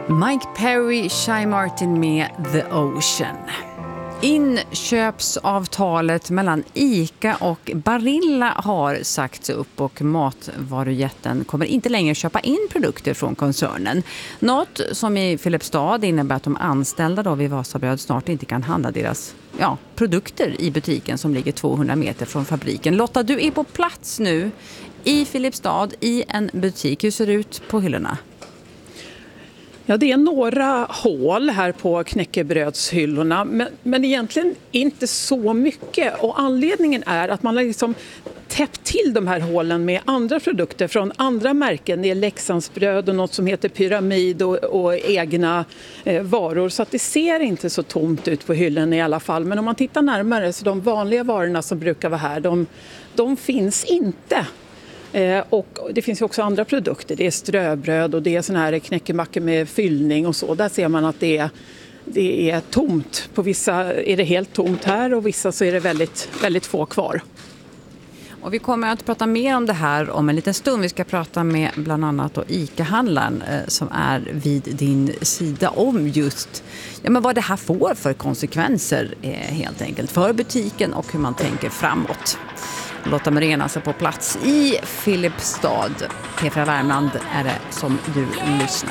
Mike Perry, Shy Martin med The Ocean. Inköpsavtalet mellan ICA och Barilla har sagts upp och matvarujätten kommer inte längre köpa in produkter från koncernen. Något som i Filipstad innebär att de anställda då vid Vasabröd snart inte kan handla deras produkter i butiken som ligger 200 meter från fabriken. Lotta, du är på plats nu i Filipstad i en butik. Hur ser det ut på hyllorna? Ja, det är några hål här på knäckebrödshyllorna, men egentligen inte så mycket. Och anledningen är att man har liksom täppt till de här hålen med andra produkter från andra märken. Det är Leksandsbröd och något som heter Pyramid och egna varor. Så att det ser inte så tomt ut på hyllorna i alla fall. Men om man tittar närmare så de vanliga varorna som brukar vara här, de finns inte. Och det finns ju också andra produkter, det är ströbröd och det är såna här knäckemackor med fyllning och så. Där ser man att det är tomt. På vissa är det helt tomt här och vissa så är det väldigt, väldigt få kvar. Och vi kommer att prata mer om det här om en liten stund. Vi ska prata med bland annat då ICA-handlaren som är vid din sida om just vad det här får för konsekvenser helt enkelt för butiken och hur man tänker framåt. Lotta Morén alltså på plats i Filipstad. P4 Värmland är det som du lyssnar.